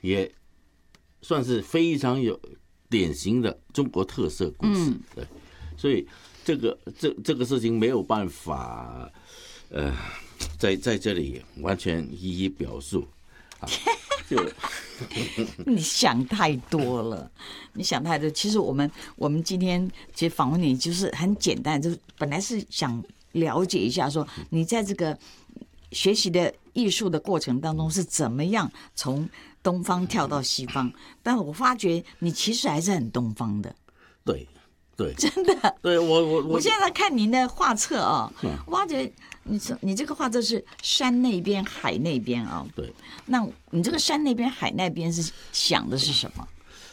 也算是非常有典型的中国特色故事。对，所以这个事情没有办法，在这里完全一一表述。就你想太多了，你想太多。其实我们今天其实访问你就是很简单，就是本来是想了解一下，说你在这个学习的艺术的过程当中是怎么样从东方跳到西方，但我发觉你其实还是很东方的。 对， 真的。 对我现在看您的画册啊，挖掘你这个画册是山那边海那边啊。 对， 那你这个山那边海那边是想的是什么？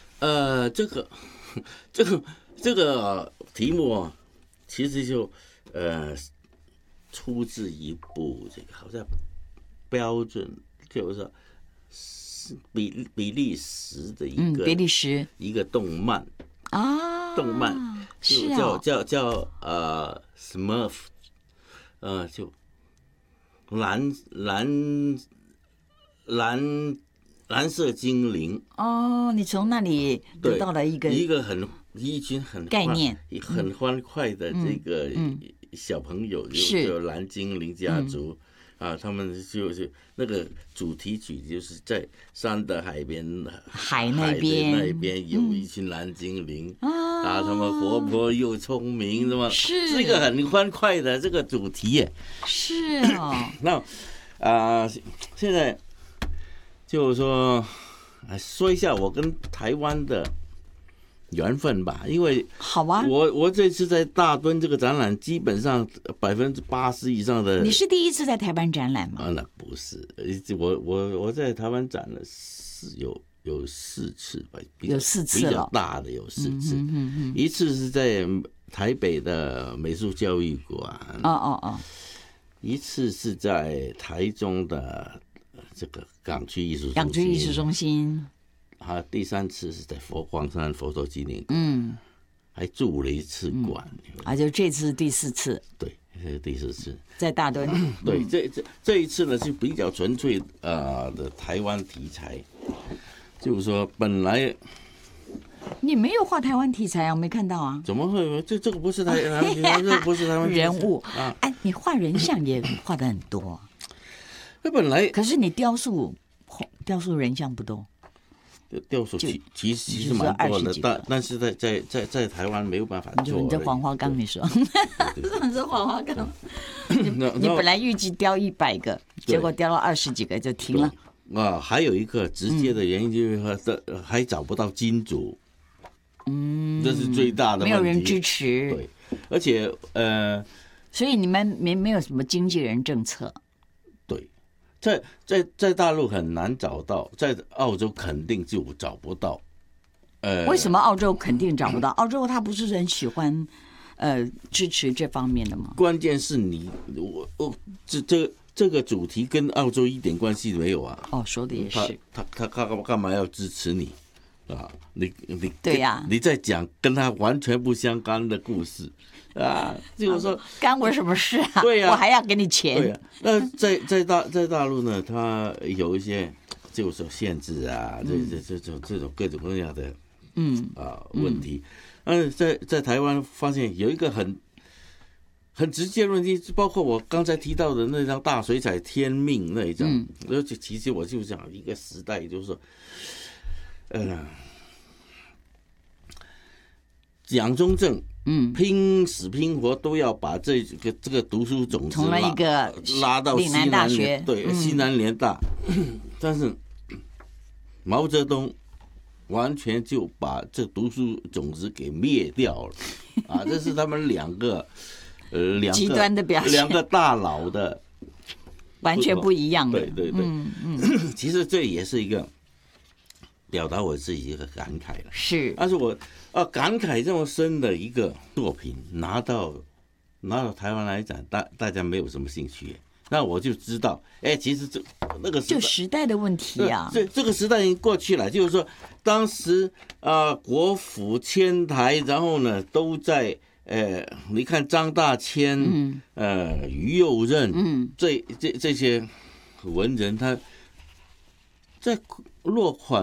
这个题目啊，其实就出自一部这个好像标准，就是说比利时的比利时一个动漫啊， 动漫是叫Smurf，就蓝色精灵。 哦，你从那里得到了一群很概念很欢快的这个小朋友，就蓝精灵家族。他们就是那个主题曲，就是在山的海那边有一群蓝精灵他们活泼又聪明，是一个很欢快的这个主题耶。 是哦。 那现在就是说一下我跟台湾的缘分吧，因为好啊， 我这次在大墩这个展览，基本上80%以上的。 你是第一次在台湾展览吗？ 那不是，我在台湾展了有4次吧， 有4次了， 比较大的有4次，一次是在台北的美术教育馆，一次是在台中的这个港区艺术中心。第3次是在黄山佛陀纪念馆，还驻了1次馆， 就这次是第4次， 对，这是第4次， 在大墩。 对，这一次呢是比较纯粹的台湾题材，就是说本来你没有画台湾题材啊，我没看到啊。 怎么会？这个不是台湾题材，这不是台湾人物啊。你画人像也画的很多， 那本来可是你雕塑人像不多。 雕塑其实蛮多的，但是在台湾没有办法做。 你这黄花岗，你说，你说黄花岗，你本来预计雕100个，结果雕了20几个就停了。 还有一个直接的原因就是还找不到金主，这是最大的问题， 没有人支持。 对，而且所以你们没有什么经纪人政策。 在大陆很难找到，在澳洲肯定就找不到。 为什么澳洲肯定找不到？澳洲他不是很喜欢支持这方面的吗？ 关键是这个主题跟澳洲一点关系没有啊。 说的也是。 他干嘛要支持你啊？你对呀， 你在讲跟他完全不相干的故事。就是说干我什么事啊？ 对呀， 我还要给你钱。 对呀，那在大陆呢，它有一些就是说限制啊，这种各种各样的问题。但是在台湾发现有一个很直接的问题，包括我刚才提到的那张大水彩天命那一张，其实我就讲一个时代，就是说，蒋中正。拼死拼活都要把这个读书种子拉到西南大学，对，西南联大，但是毛泽东完全就把这读书种子给灭掉了，这是他们两个极端的表现， 两个大佬的完全不一样的， 对，其实这也是一个表达我自己一个感慨了， 是， 但是我感慨这么深的一个作品拿到台湾来展，大家没有什么兴趣，那我就知道，其实那个就时代的问题啊， 这个时代已经过去了，就是说当时国府迁台，然后呢都在你看张大千，于右任，这些文人他在落款。